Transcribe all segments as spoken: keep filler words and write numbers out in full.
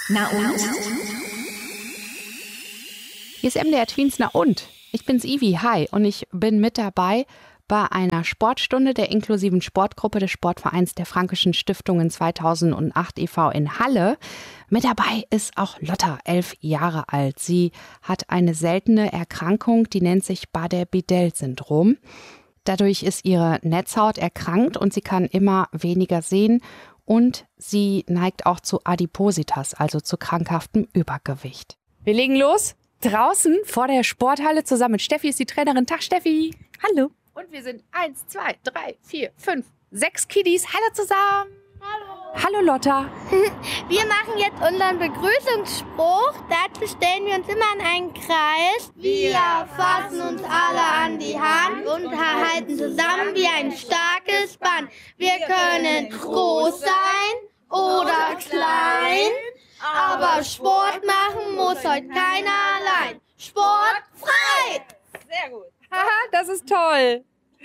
Na und? Hier ist M D R Tweens Na und? Ich bin's Ivi, hi, und ich bin mit dabei bei einer Sportstunde der inklusiven Sportgruppe des Sportvereins der Fränkischen Stiftungen zweitausendacht e V in Halle. Mit dabei ist auch Lotta, elf Jahre alt. Sie hat eine seltene Erkrankung, die nennt sich Bardet-Biedl-Syndrom. Dadurch ist ihre Netzhaut erkrankt und sie kann immer weniger sehen und sie neigt auch zu Adipositas, also zu krankhaftem Übergewicht. Wir legen los. Draußen vor der Sporthalle zusammen mit Steffi ist die Trainerin. Tag Steffi. Hallo. Und wir sind eins, zwei, drei, vier, fünf, sechs Kiddies. Hallo zusammen. Hallo. Hallo Lotta. Wir machen jetzt unseren Begrüßungsspruch. Dazu stellen wir uns immer in einen Kreis. Wir fassen uns alle an die Hand und halten zusammen wie ein starkes Band. Wir können groß sein oder klein, aber Sport machen muss heute keiner allein. Sport frei! Sehr gut. Haha, das ist toll.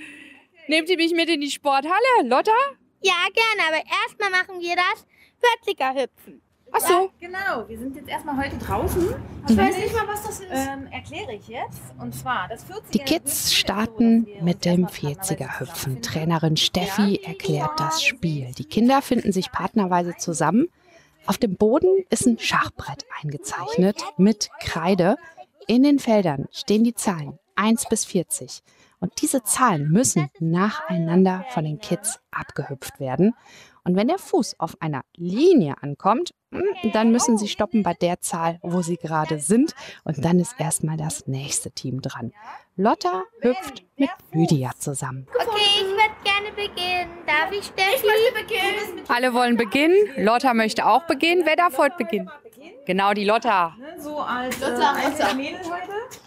Nehmt ihr mich mit in die Sporthalle, Lotta? Ja, gerne, aber erstmal machen wir das vierziger-Hüpfen. Ach so. Genau, wir sind jetzt erstmal heute draußen. Ich weiß nicht mal, was das ist. Ähm, erkläre ich jetzt. Und zwar, das vierziger Die Kids starten mit dem vierziger-Hüpfen. Trainerin Steffi erklärt das Spiel. Die Kinder finden sich partnerweise zusammen. Auf dem Boden ist ein Schachbrett eingezeichnet mit Kreide. In den Feldern stehen die Zahlen eins bis vierzig. Und diese Zahlen müssen nacheinander von den Kids abgehüpft werden. Und wenn der Fuß auf einer Linie ankommt, dann müssen sie stoppen bei der Zahl, wo sie gerade sind. Und dann ist erstmal das nächste Team dran. Lotta hüpft mit Lydia zusammen. Okay, ich würde gerne beginnen. Darf ich, Steffi? Ich möchte beginnen. Alle wollen beginnen. Lotta möchte auch beginnen. Wer darf heute beginnen? Genau, die Lotta. So als äh, einzelne Mädel heute.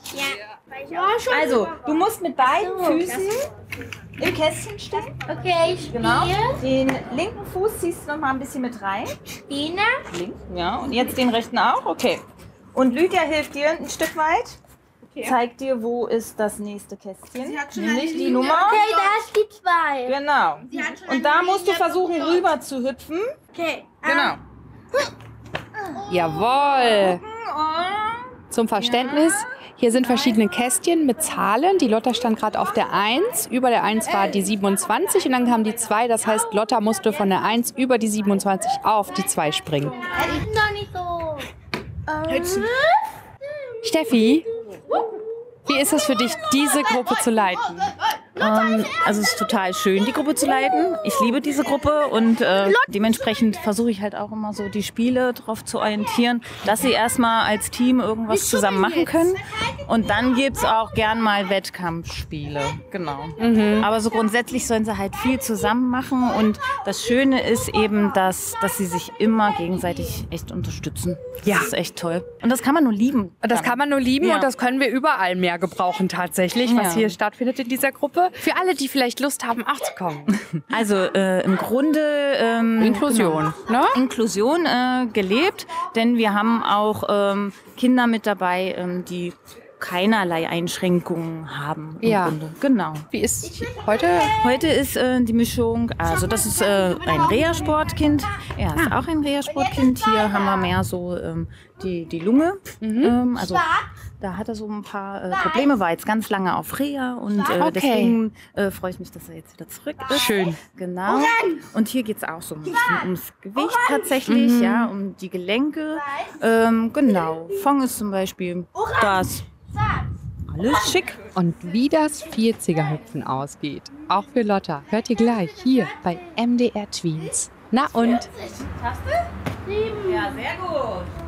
Ja. Also, du musst mit beiden Füßen im Kästchen stehen. Okay, ich spiele. Genau. Den linken Fuß ziehst du noch mal ein bisschen mit rein. Dina. Links, ja. Und jetzt den rechten auch. Okay. Und Lydia hilft dir ein Stück weit. Okay. Zeigt dir, wo ist das nächste Kästchen. Sie hat schon Nämlich eine die Linie. Nummer. Okay, da ist die zwei. Genau. Sie hat schon Und eine da musst du Linie versuchen, berührt. rüber zu hüpfen. Okay. Genau. Jawohl. Zum Verständnis, hier sind verschiedene Kästchen mit Zahlen. Die Lotta stand gerade auf der eins. Über der eins war die siebenundzwanzig und dann kam die zwei. Das heißt, Lotta musste von der eins über die siebenundzwanzig auf die zwei springen. Das ist noch nicht so. Ähm, Steffi, wie ist es für dich, diese Gruppe zu leiten? Ähm, also es ist total schön, die Gruppe zu leiten. Ich liebe diese Gruppe und äh, dementsprechend versuche ich halt auch immer so die Spiele darauf zu orientieren, dass sie erstmal als Team irgendwas zusammen machen können. Und dann gibt es auch gern mal Wettkampfspiele. Genau. Mhm. Aber so grundsätzlich sollen sie halt viel zusammen machen. Und das Schöne ist eben, dass, dass sie sich immer gegenseitig echt unterstützen. Das Ja. ist echt toll. Und das kann man nur lieben. Das kann man nur lieben Ja. und das können wir überall mehr gebrauchen tatsächlich, was Ja. hier stattfindet in dieser Gruppe. Für alle, die vielleicht Lust haben, auch zu kommen. Also äh, im Grunde ähm, Inklusion, genau. ne? Inklusion äh, gelebt, denn wir haben auch ähm, Kinder mit dabei, ähm, die keinerlei Einschränkungen haben. Im Ja. Grunde. Genau. Wie ist heute? Heute ist äh, die Mischung, also das ist äh, ein Reha-Sportkind. Er ist Ah. auch ein Reha-Sportkind. Hier haben wir mehr so ähm, die, die Lunge. Mhm. Ähm, also da hat er so ein paar äh, Probleme, war jetzt ganz lange auf Reha und äh, Okay. deswegen äh, freue ich mich, dass er jetzt wieder zurück ist. Schön. Genau. Und hier geht es auch so ein bisschen ums Gewicht tatsächlich, Mhm. ja, um die Gelenke. Ähm, genau. Fong ist zum Beispiel das. Alles schick. Und wie das vierziger-Hüpfen ausgeht, auch für Lotta, hört ihr gleich hier bei M D R Tweens. Na und? Ja, sehr gut.